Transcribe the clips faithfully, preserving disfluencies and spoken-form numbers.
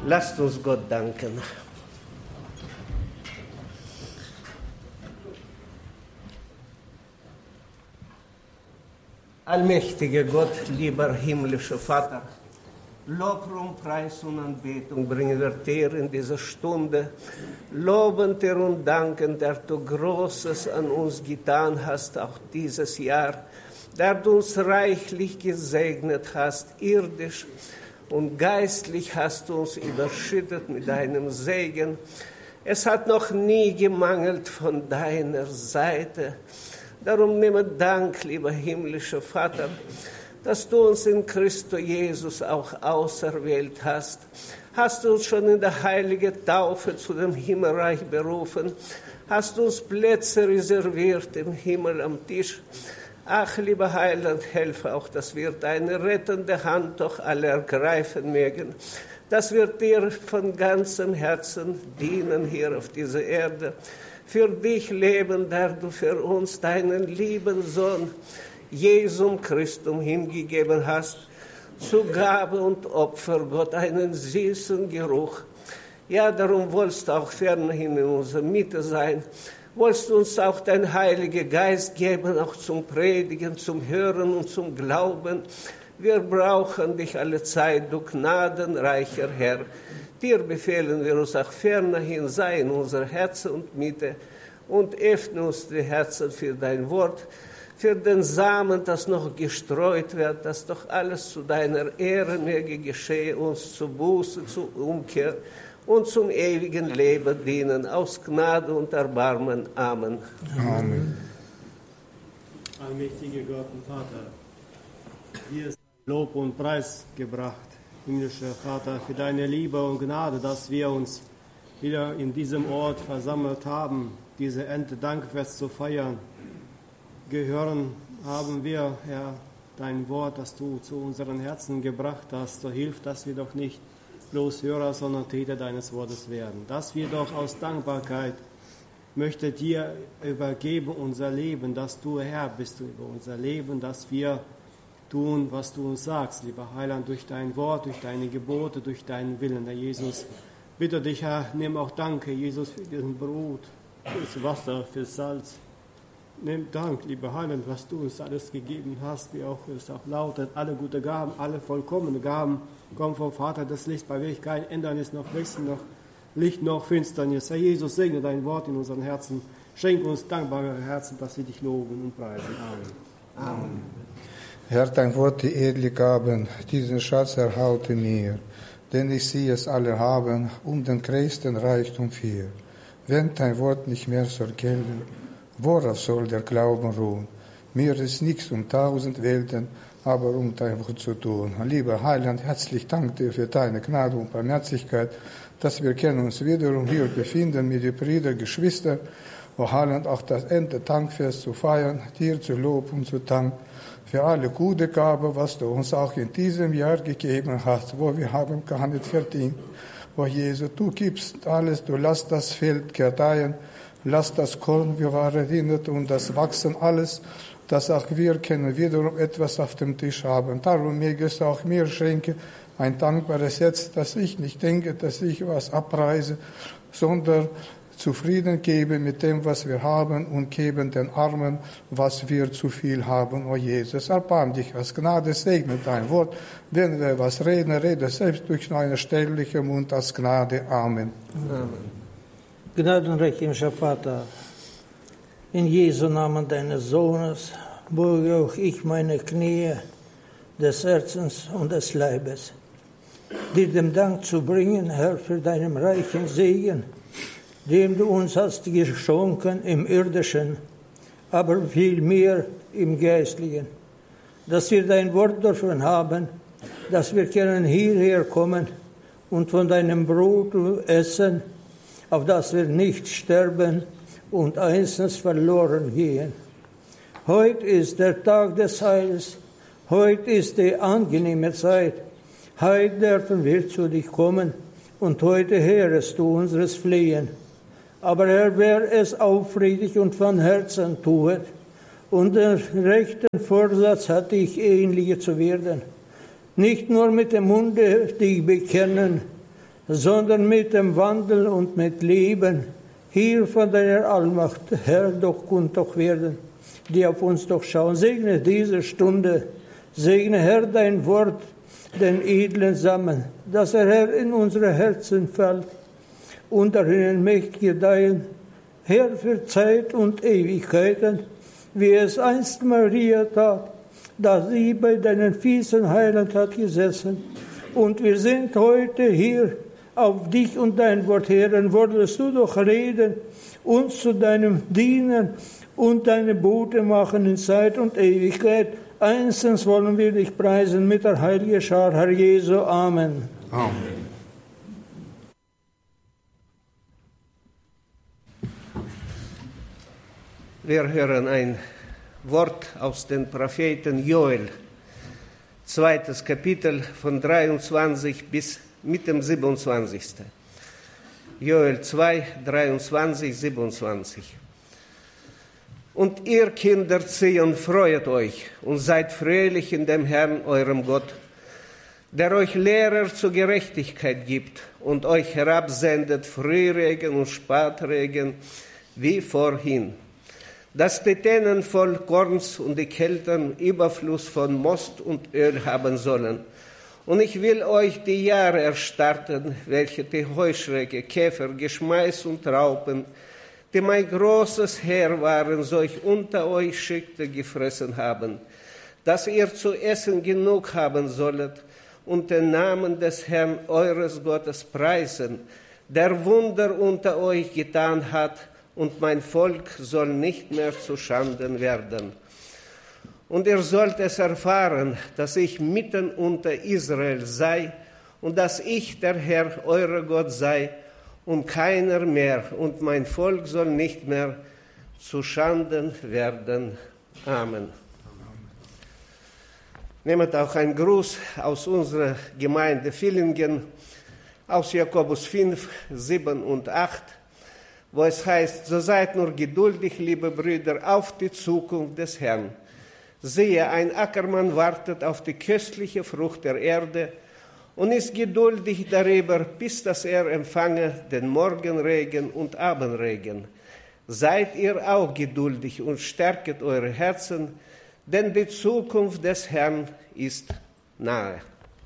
Lasst uns Gott danken. Allmächtiger Gott, lieber himmlischer Vater, Lobruhm, Preis und Anbetung bringen wir dir in dieser Stunde, lobend dir und dankend, dass du Großes an uns getan hast, auch dieses Jahr, dass du uns reichlich gesegnet hast, irdisch und geistlich hast du uns überschüttet mit deinem Segen. Es hat noch nie gemangelt von deiner Seite. Darum nehme Dank, lieber himmlischer Vater, dass du uns in Christus Jesus auch auserwählt hast. Hast du uns schon in der heiligen Taufe zu dem Himmelreich berufen, hast uns Plätze reserviert im Himmel am Tisch. Ach, lieber Heiland, helfe auch, dass wir deine rettende Hand doch alle ergreifen mögen, dass wir dir von ganzem Herzen dienen hier auf dieser Erde, für dich leben, da du für uns deinen lieben Sohn Jesum Christum hingegeben hast, zu Gabe und Opfer, Gott, einen süßen Geruch. Ja, darum wollst du auch fernerhin in unserer Mitte sein, wollst du uns auch dein Heiliger Geist geben, auch zum Predigen, zum Hören und zum Glauben. Wir brauchen dich alle Zeit, du gnadenreicher Herr. Dir befehlen wir uns auch fernerhin, sei in unserer Herzen und Mitte und öffne uns die Herzen für dein Wort, für den Samen, das noch gestreut wird, dass doch alles zu deiner Ehre möge geschehe, uns zu Buße, zu Umkehr und zum ewigen Leben dienen, aus Gnade und Erbarmen. Amen. Amen. Allmächtiger Gott und Vater, dir ist Lob und Preis gebracht, himmlischer Vater, für deine Liebe und Gnade, dass wir uns wieder in diesem Ort versammelt haben, diese Erntedankfest zu feiern. Gehören haben wir, Herr, dein Wort, das du zu unseren Herzen gebracht hast. So hilf, dass wir doch nicht bloß Hörer, sondern Täter deines Wortes werden. Dass wir doch aus Dankbarkeit möchte dir übergeben unser Leben, dass du Herr bist du über unser Leben, dass wir tun, was du uns sagst, lieber Heiland, durch dein Wort, durch deine Gebote, durch deinen Willen, Herr Jesus. Bitte dich, Herr, nimm auch Dank, Herr Jesus, für diesen Brot, fürs Wasser, fürs Salz. Nimm Dank, lieber Heiland, was du uns alles gegeben hast, wie auch es auch lautet, alle gute Gaben, alle vollkommene Gaben kommen vom Vater des Lichts, bei welchem kein Ändernis noch Wechsel, noch Licht, noch Finsternis. Herr Jesus, segne dein Wort in unseren Herzen, schenke uns dankbare Herzen, dass wir dich loben und preisen. Amen. Amen. Herr, dein Wort, die edle Gaben, diesen Schatz erhalte mir, denn ich sie es alle haben, um den größten Reichtum viel. Wenn dein Wort nicht mehr soll gelten, worauf soll der Glauben ruhen? Mir ist nichts um tausend Welten, aber um dein Wort zu tun. Lieber Heiland, herzlich danke dir für deine Gnade und Barmherzigkeit, dass wir können uns wiederum hier befinden mit den Brüdern, Geschwistern, o Heiland, auch das Erntedankfest zu feiern, dir zu Lob und zu Dank für alle gute Gaben, was du uns auch in diesem Jahr gegeben hast, wo wir haben gar nicht verdient. O Jesus, du gibst alles, du lässt das Feld gedeihen, lass das Korn bewahre erinnert und das Wachsen alles, dass auch wir können wiederum etwas auf dem Tisch haben. Darum mögest du auch mir schenken, ein dankbares Herz, dass ich nicht denke, dass ich was abreise, sondern zufrieden gebe mit dem, was wir haben und geben den Armen, was wir zu viel haben. O Jesus, erbarm dich aus Gnade, segne dein Wort. Wenn wir was reden, rede selbst durch einen stelllichen Mund aus Gnade. Amen. Amen. Gnadenreich, himmlischer Vater, in Jesu Namen deines Sohnes beuge auch ich meine Knie des Herzens und des Leibes, dir den Dank zu bringen, Herr, für deinen reichen Segen, dem du uns hast geschenkt im Irdischen, aber viel mehr im Geistlichen, dass wir dein Wort davon haben, dass wir können hierher kommen und von deinem Brot essen, auf dass wir nicht sterben und einstens verloren gehen. Heute ist der Tag des Heils, heute ist die angenehme Zeit, heute dürfen wir zu dich kommen und heute hörst du unseres Flehen. Aber Herr, wer es aufrichtig und von Herzen tut und den rechten Vorsatz hat, dich ähnlicher zu werden, nicht nur mit dem Munde dich bekennen, sondern mit dem Wandel und mit Leben hier von deiner Allmacht, Herr, doch kund doch werden, die auf uns doch schauen. Segne diese Stunde, segne, Herr, dein Wort, den edlen Samen, dass er, Herr, in unsere Herzen fällt und darin mächtig gedeihen, Herr, für Zeit und Ewigkeiten, wie es einst Maria tat, da sie bei deinen Füßen heilend hat gesessen. Und wir sind heute hier auf dich und dein Wort, Herr, und wolltest du doch reden, uns zu deinem Dienen und deine Bote machen in Zeit und Ewigkeit. Einstens wollen wir dich preisen mit der heiligen Schar, Herr Jesu. Amen. Amen. Wir hören ein Wort aus den Propheten Joel, zweites Kapitel von dreiundzwanzig bis mit dem siebenundzwanzigsten. Joel zwei, dreiundzwanzig, siebenundzwanzig. Und ihr Kinder Zion, freuet euch und seid fröhlich in dem Herrn, eurem Gott, der euch Lehrer zur Gerechtigkeit gibt und euch herabsendet Frühregen und Spatregen wie vorhin, dass die Tennen voll Korns und die Keltern Überfluss von Most und Öl haben sollen. Und ich will euch die Jahre erstarten, welche die Heuschrecke, Käfer, Geschmeiß und Raupen, die mein großes Heer waren, solch unter euch schickte, gefressen haben, dass ihr zu essen genug haben sollet und den Namen des Herrn eures Gottes preisen, der Wunder unter euch getan hat, und mein Volk soll nicht mehr zu Schanden werden. Und ihr sollt es erfahren, dass ich mitten unter Israel sei und dass ich der Herr, euer Gott sei und keiner mehr. Und mein Volk soll nicht mehr zu Schanden werden. Amen. Nehmt auch einen Gruß aus unserer Gemeinde Villingen, aus Jakobus fünf, sieben und acht, wo es heißt, so seid nur geduldig, liebe Brüder, auf die Zukunft des Herrn. Siehe, ein Ackermann wartet auf die köstliche Frucht der Erde und ist geduldig darüber, bis dass er empfange den Morgenregen und Abendregen. Seid ihr auch geduldig und stärket eure Herzen, denn die Zukunft des Herrn ist nahe.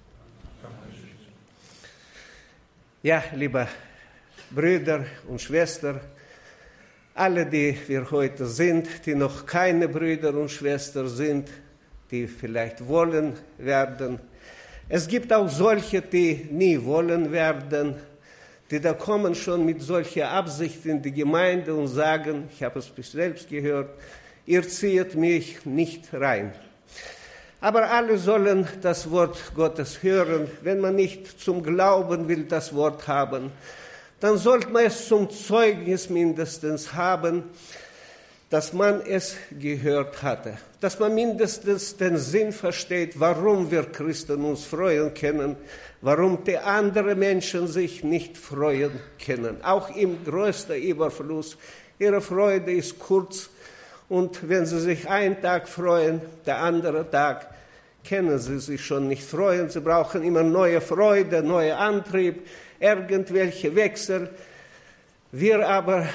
Ja, lieber Brüder und Schwestern, alle, die wir heute sind, die noch keine Brüder und Schwestern sind, die vielleicht wollen werden. Es gibt auch solche, die nie wollen werden, die da kommen schon mit solcher Absicht in die Gemeinde und sagen, ich habe es bis selbst gehört, ihr zieht mich nicht rein. Aber alle sollen das Wort Gottes hören. Wenn man nicht zum Glauben will das Wort haben, dann sollte man es zum Zeugnis mindestens haben, dass man es gehört hatte, dass man mindestens den Sinn versteht, warum wir Christen uns freuen können, warum die anderen Menschen sich nicht freuen können. Auch im größten Überfluss, ihre Freude ist kurz und wenn sie sich einen Tag freuen, der andere Tag können sie sich schon nicht freuen. Sie brauchen immer neue Freude, neuen Antrieb, irgendwelche Wechsel. Wir aber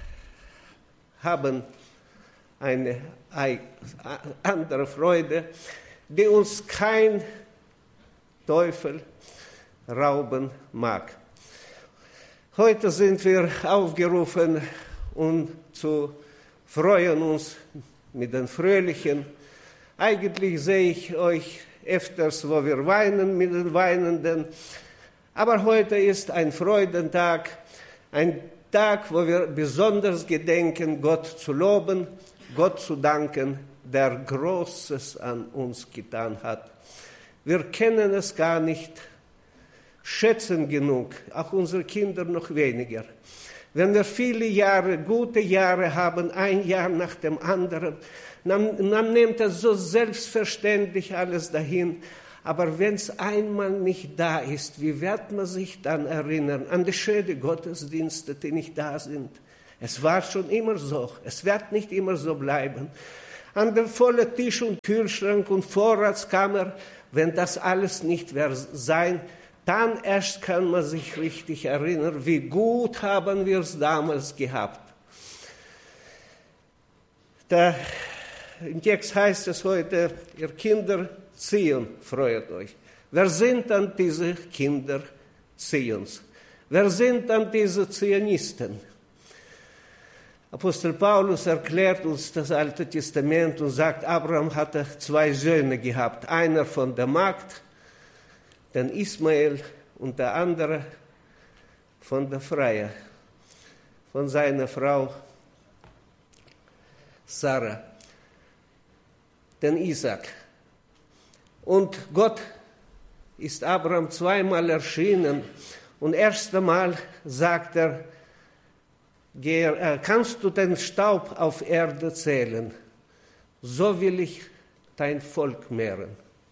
haben eine andere Freude, die uns kein Teufel rauben mag. Heute sind wir aufgerufen, um zu freuen uns mit den Fröhlichen. Eigentlich sehe ich euch öfters, wo wir weinen mit den Weinenden. Aber heute ist ein Freudentag, ein Tag, wo wir besonders gedenken, Gott zu loben, Gott zu danken, der Großes an uns getan hat. Wir kennen es gar nicht, schätzen genug, auch unsere Kinder noch weniger. Wenn wir viele Jahre, gute Jahre haben, ein Jahr nach dem anderen, dann, dann nimmt es so selbstverständlich alles dahin. Aber wenn es einmal nicht da ist, wie wird man sich dann erinnern an die schönen Gottesdienste, die nicht da sind? Es war schon immer so, es wird nicht immer so bleiben. An den vollen Tisch und Kühlschrank und Vorratskammer, wenn das alles nicht mehr sein, Dann erst kann man sich richtig erinnern, wie gut haben wir es damals gehabt. Da, im Text heißt es heute, ihr Kinder ziehen, freut euch. Wer sind dann diese Kinder Zions? Wer sind dann diese Zionisten? Apostel Paulus erklärt uns das Alte Testament und sagt, Abraham hatte zwei Söhne gehabt. Einer von der Magd, den Ismael, und der andere von der Freie, von seiner Frau Sarah, den Isaac. Und Gott ist Abraham zweimal erschienen und erst einmal sagt er, kannst du den Staub auf Erde zählen, so will ich dein Volk mehren,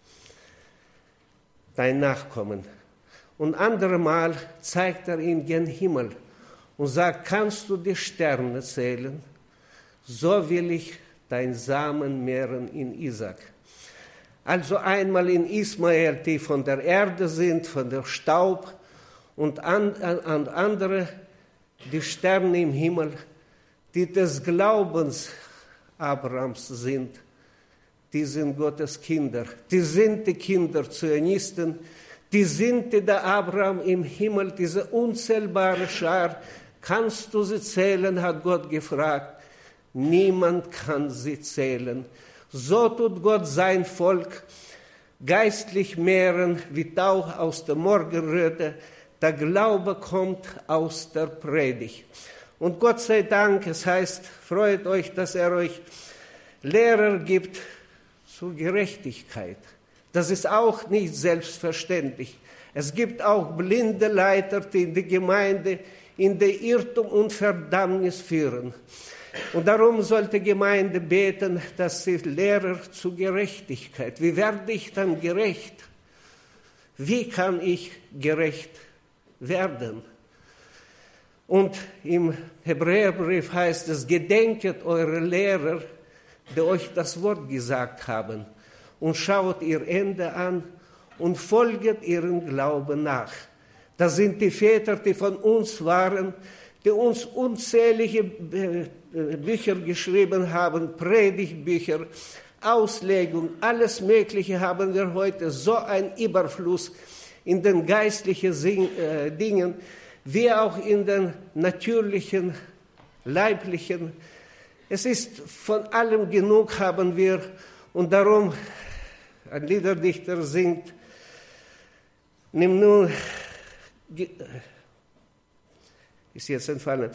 dein Nachkommen. Und andermal zeigt er ihm den Himmel und sagt, kannst du die Sterne zählen, so will ich dein Samen mehren in Isaac. Also einmal in Ismael, die von der Erde sind, von der Staub, und an, an andere, die Sterne im Himmel, die des Glaubens Abrahams sind, die sind Gottes Kinder. Die sind die Kinder Zionisten, die sind die der Abraham im Himmel, diese unzählbare Schar. Kannst du sie zählen, hat Gott gefragt. Niemand kann sie zählen. So tut Gott sein Volk geistlich mehren wie Tau aus der Morgenröte. Der Glaube kommt aus der Predigt. Und Gott sei Dank, es heißt, freut euch, dass er euch Lehrer gibt zur Gerechtigkeit. Das ist auch nicht selbstverständlich. Es gibt auch blinde Leiter, die die Gemeinde in den Irrtum und Verdammnis führen. Und darum sollte die Gemeinde beten, dass sie Lehrer zur Gerechtigkeit. Wie werde ich dann gerecht? Wie kann ich gerecht werden? Und im Hebräerbrief heißt es, gedenket eure Lehrer, die euch das Wort gesagt haben, und schaut ihr Ende an und folget ihren Glauben nach. Das sind die Väter, die von uns waren, die uns unzählige Bücher geschrieben haben, Predigtbücher, Auslegung, alles Mögliche haben wir heute, so ein Überfluss in den geistlichen Dingen, wie auch in den natürlichen, leiblichen. Es ist von allem genug, haben wir, und darum, ein Liederdichter singt, nimm nun, ist jetzt entfallen,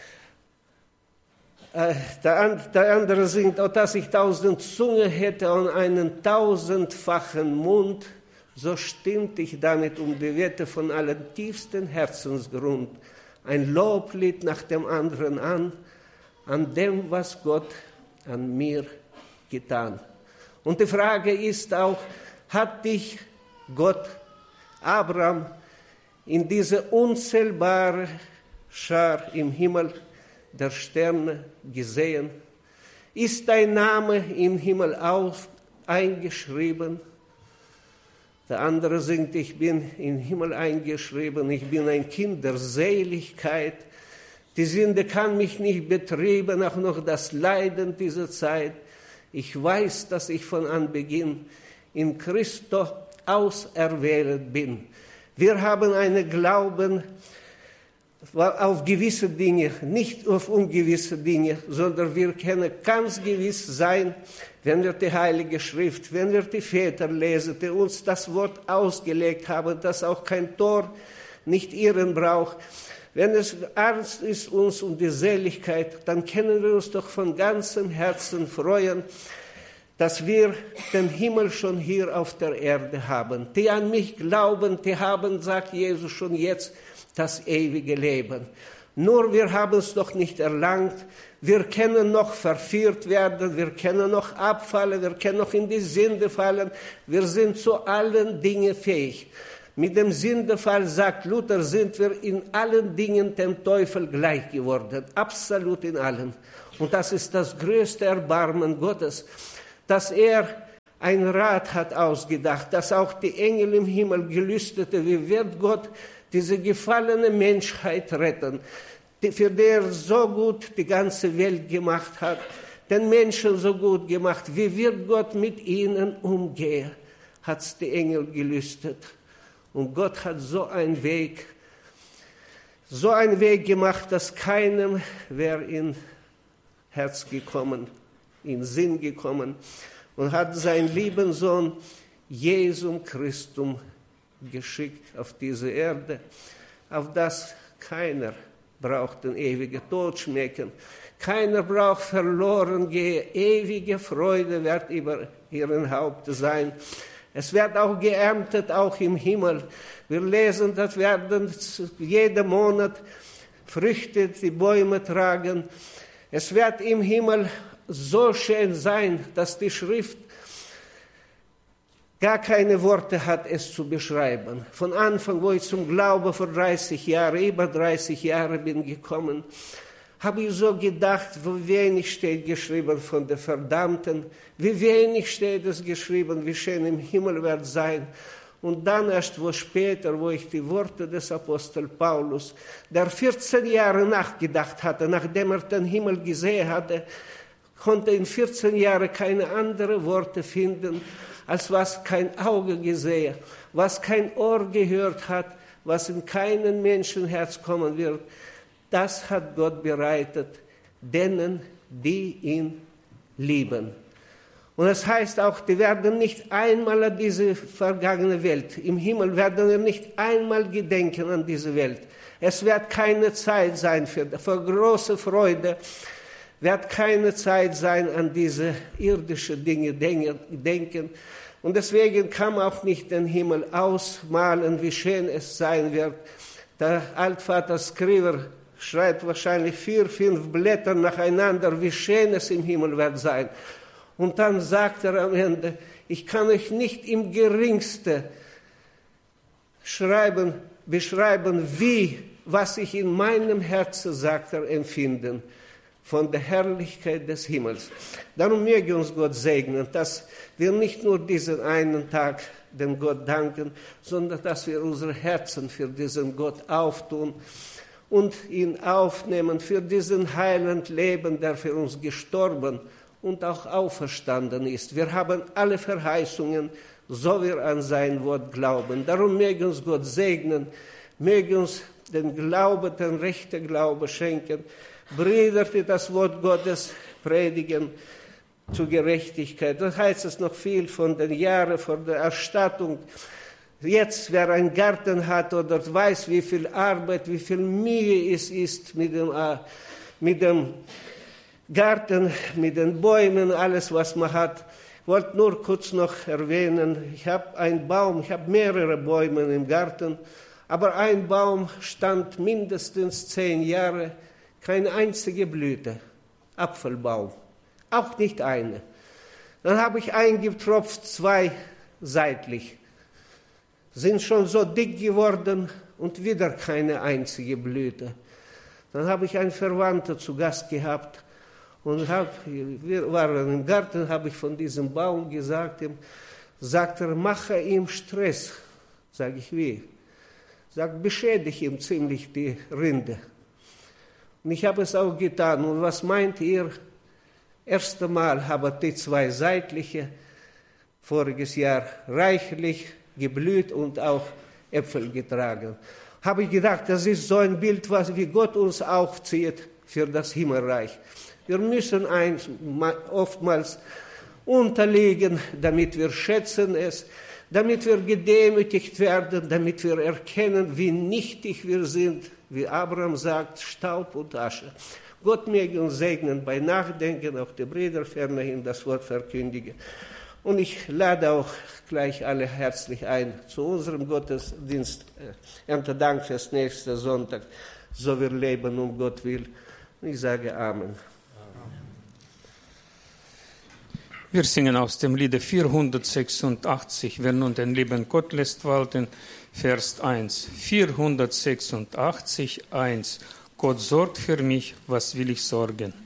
der andere singt, oh, dass ich tausend Zunge hätte und einen tausendfachen Mund, so stimmt ich damit um die Wette von allem tiefsten Herzensgrund, ein Loblied nach dem anderen an, an dem, was Gott an mir getan. Und die Frage ist auch, hat dich Gott, Abraham, in diese unzählbare Schar im Himmel der Sterne gesehen? Ist dein Name im Himmel auf, eingeschrieben? Der andere singt, ich bin im Himmel eingeschrieben, ich bin ein Kind der Seligkeit. Die Sünde kann mich nicht betrieben, auch noch das Leiden dieser Zeit. Ich weiß, dass ich von Anbeginn in Christo auserwählt bin. Wir haben einen Glauben auf gewisse Dinge, nicht auf ungewisse Dinge, sondern wir können ganz gewiss sein, wenn wir die Heilige Schrift, wenn wir die Väter lesen, die uns das Wort ausgelegt haben, dass auch kein Tor nicht irren braucht. Wenn es ernst ist uns um die Seligkeit, dann können wir uns doch von ganzem Herzen freuen, dass wir den Himmel schon hier auf der Erde haben. Die an mich glauben, die haben, sagt Jesus, schon jetzt das ewige Leben. Nur wir haben es noch nicht erlangt. Wir können noch verführt werden, wir können noch abfallen, wir können noch in die Sünde fallen. Wir sind zu allen Dingen fähig. Mit dem Sündefall, sagt Luther, sind wir in allen Dingen dem Teufel gleich geworden. Absolut in allen. Und das ist das größte Erbarmen Gottes, dass er ein Rat hat ausgedacht, dass auch die Engel im Himmel gelüstete, wie wird Gott diese gefallene Menschheit retten, für die er so gut die ganze Welt gemacht hat, den Menschen so gut gemacht. Wie wird Gott mit ihnen umgehen? Hat es die Engel gelüstet. Und Gott hat so einen Weg, so einen Weg gemacht, dass keinem wäre in Herz gekommen, in Sinn gekommen, und hat seinen lieben Sohn Jesum Christum geschickt auf diese Erde, auf das keiner braucht den ewigen Tod schmecken. Keiner braucht verloren gehen. Ewige Freude wird über ihren Haupt sein. Es wird auch geerntet, auch im Himmel. Wir lesen, das werden jeden Monat Früchte, die Bäume tragen. Es wird im Himmel so schön sein, dass die Schrift gar keine Worte hat, es zu beschreiben. Von Anfang, wo ich zum Glauben vor dreißig Jahren, über dreißig Jahre bin gekommen, habe ich so gedacht, wie wenig steht geschrieben von den Verdammten, wie wenig steht es geschrieben, wie schön im Himmel wird sein. Und dann erst, wo später, wo ich die Worte des Apostel Paulus, der vierzehn Jahre nachgedacht hatte, nachdem er den Himmel gesehen hatte, konnte in vierzehn Jahren keine anderen Worte finden, als was kein Auge gesehen, was kein Ohr gehört hat, was in keinem Menschenherz kommen wird. Das hat Gott bereitet, denen, die ihn lieben. Und es heißt auch, die werden nicht einmal an diese vergangene Welt, im Himmel werden wir nicht einmal gedenken an diese Welt. Es wird keine Zeit sein für, für große Freude, wird keine Zeit sein, an diese irdischen Dinge denken. Und deswegen kann man auch nicht den Himmel ausmalen, wie schön es sein wird. Der Altvater Skriver schreibt wahrscheinlich vier, fünf Blätter nacheinander, wie schön es im Himmel wird sein. Und dann sagt er am Ende, ich kann euch nicht im Geringsten schreiben, beschreiben, wie, was ich in meinem Herzen, sagt er, empfinden von der Herrlichkeit des Himmels. Darum möge uns Gott segnen, dass wir nicht nur diesen einen Tag dem Gott danken, sondern dass wir unsere Herzen für diesen Gott auftun und ihn aufnehmen für diesen heilenden Leben, der für uns gestorben und auch auferstanden ist. Wir haben alle Verheißungen, so wir an sein Wort glauben. Darum möge uns Gott segnen, möge uns den Glauben, den rechten Glauben schenken, Brüder, die das Wort Gottes predigen zur Gerechtigkeit. Das heißt es noch viel von den Jahren vor der Erstattung. Jetzt, wer einen Garten hat oder weiß, wie viel Arbeit, wie viel Mühe es ist mit dem, äh, mit dem Garten, mit den Bäumen, alles, was man hat. Ich wollte nur kurz noch erwähnen, ich habe einen Baum, ich habe mehrere Bäume im Garten, aber ein Baum stand mindestens zehn Jahre, keine einzige Blüte, Apfelbaum, auch nicht eine. Dann habe ich eingetropft, zwei seitlich, sind schon so dick geworden und wieder keine einzige Blüte. Dann habe ich einen Verwandten zu Gast gehabt und hab, wir waren im Garten, habe ich von diesem Baum gesagt, ihm, sagt er, mache ihm Stress. Sag ich, wie? Sagt, beschädige ihm ziemlich die Rinde. Und ich habe es auch getan. Und was meint ihr? Erste Mal haben die zwei seitliche voriges Jahr reichlich geblüht und auch Äpfel getragen. Habe ich gedacht, das ist so ein Bild, was wie Gott uns aufzieht für das Himmelreich. Wir müssen eins, oftmals unterliegen, damit wir schätzen es, damit wir gedemütigt werden, damit wir erkennen, wie nichtig wir sind, wie Abraham sagt, Staub und Asche. Gott möge uns segnen bei Nachdenken, auch die Brüder fernerhin das Wort verkündigen. Und ich lade auch gleich alle herzlich ein zu unserem Gottesdienst, äh, Erntedank fürs nächste Sonntag, so wir leben, um Gott will. Und ich sage Amen. Wir singen aus dem Liede vierhundertsechsundachtzig, wer nun den lieben Gott lässt walten, Vers eins. vierhundertsechsundachtzig, eins. Gott sorgt für mich, was will ich sorgen?